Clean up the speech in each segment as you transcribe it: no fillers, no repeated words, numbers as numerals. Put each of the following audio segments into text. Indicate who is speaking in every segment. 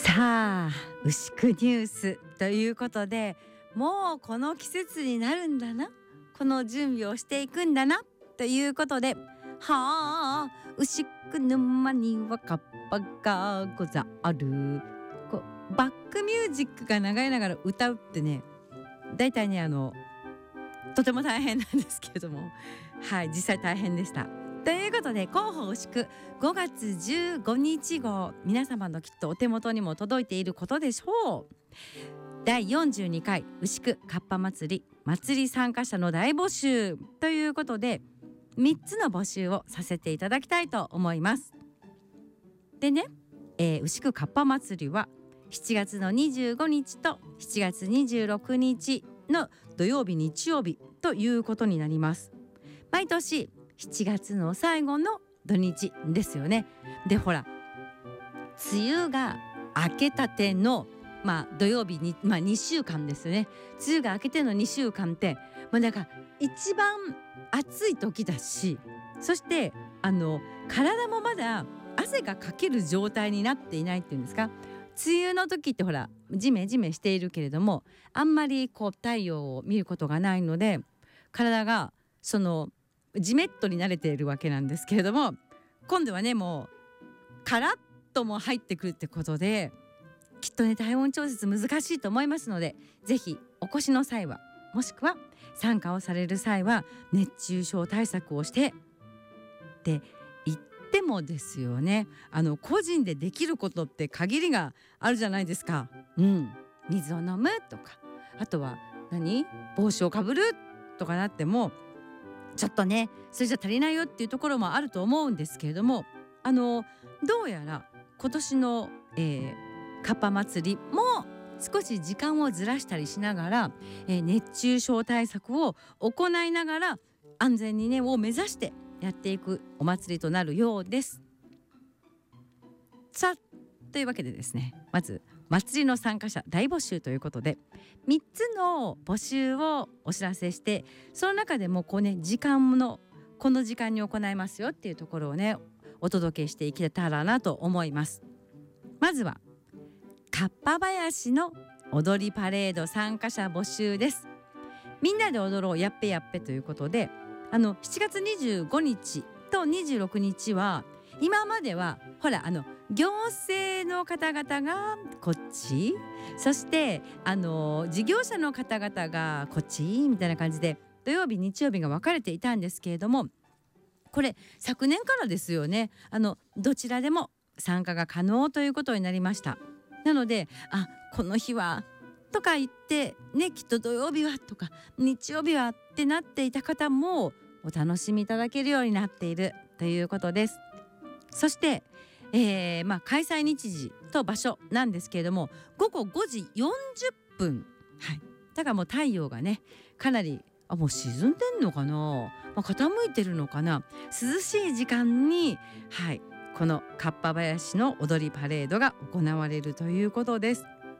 Speaker 1: さあ牛久ニュースということで、もうこの季節になるんだな、この準備をしていくんだなということで、はあ牛久沼にはカッパがござる、こうバックミュージックが流れながら歌うってね、だいたいねとても大変なんですけれども、はい、実際大変でした。ということで、広報牛久5月15日号、皆様のきっとお手元にも届いていることでしょう。第42回牛久かっぱ祭り参加者の大募集ということで、3つの募集をさせていただきたいと思います。でね、牛久かっぱ祭りは7月の25日と7月26日の土曜日日曜日ということになります。毎年7月の最後の土日ですよね。でほら、梅雨が明けたての土曜日に、2週間ですね。梅雨が明けての2週間って、なんか一番暑い時だし、そして体もまだ汗がかける状態になっていないっていうんですか。梅雨の時ってほらジメジメしているけれども、あんまり太陽を見ることがないので、体がジメッとに慣れているわけなんですけれども、今度はね、もうカラッとも入ってくるってことで、きっとね体温調節難しいと思いますので、ぜひお越しの際は、もしくは参加をされる際は熱中症対策をしてって言ってもですよね、個人でできることって限りがあるじゃないですか。水を飲むとか、あとは帽子をかぶるとかなってもちょっとねそれじゃ足りないよっていうところもあると思うんですけれども、どうやら今年の、かっぱ祭りも少し時間をずらしたりしながら、熱中症対策を行いながら安全にねを目指してやっていくお祭りとなるようです。さあ、というわけでですね、まず祭りの参加者大募集ということで、3つの募集をお知らせして、その中でも時間のこの時間に行いますよっていうところをねお届けしていけたらなと思います。まずはかっぱ林の踊りパレード参加者募集です。みんなで踊ろうやっぺやっぺということで、7月25日と26日は今まではほら行政の方々がこっち、そして事業者の方々がこっちみたいな感じで土曜日日曜日が分かれていたんですけれども、これ昨年からですよね。どちらでも参加が可能ということになりました。なのでこの日はとか言ってね、きっと土曜日はとか日曜日はってなっていた方もお楽しみいただけるようになっているということです。そして、開催日時と場所なんですけれども、午後5時40分、はい、だからもう太陽がねかなりもう沈んでんのかな、傾いてるのかな、涼しい時間に、はい、このかっぱ林の踊りパレードが行われるということです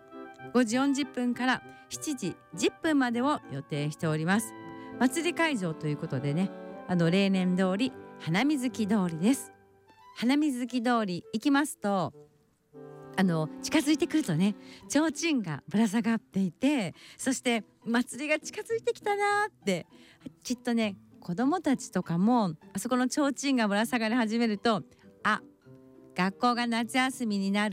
Speaker 1: 。5時40分から7時10分までを予定しております。祭り会場ということでね、例年通り花水木通りです。花水木通り行きますと、近づいてくるとね提灯がぶら下がっていて、そして祭りが近づいてきたなって、きっとね子どもたちとかもあそこの提灯がぶら下がり始めると、学校が夏休みになる